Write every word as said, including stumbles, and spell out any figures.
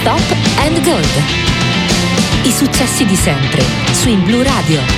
Stop and Gold. I successi di sempre su In Blu Radio.